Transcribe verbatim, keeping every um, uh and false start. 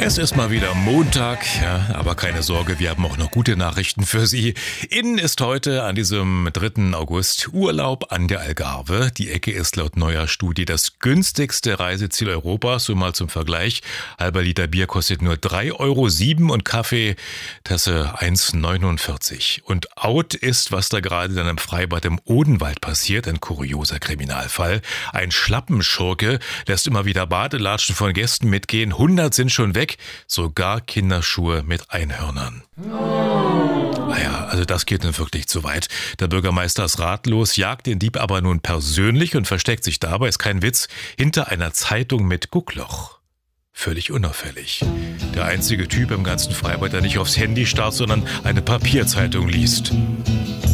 Es ist mal wieder Montag, ja, aber keine Sorge, wir haben auch noch gute Nachrichten für Sie. Innen ist heute an diesem dritten August Urlaub an der Algarve. Die Ecke ist laut neuer Studie das günstigste Reiseziel Europas. So mal zum Vergleich. Halber Liter Bier kostet nur drei Euro sieben und Kaffeetasse eins neunundvierzig. Und out ist, was da gerade dann im Freibad im Odenwald passiert. Ein kurioser Kriminalfall. Ein Schlappenschurke lässt immer wieder Badelatschen von Gästen mitgehen. hundert sind schon weg. Sogar Kinderschuhe mit Einhörnern. Naja, also das geht nun wirklich zu weit. Der Bürgermeister ist ratlos, jagt den Dieb aber nun persönlich und versteckt sich dabei, ist kein Witz, hinter einer Zeitung mit Guckloch. Völlig unauffällig. Der einzige Typ im ganzen Freibad, der nicht aufs Handy starrt, sondern eine Papierzeitung liest.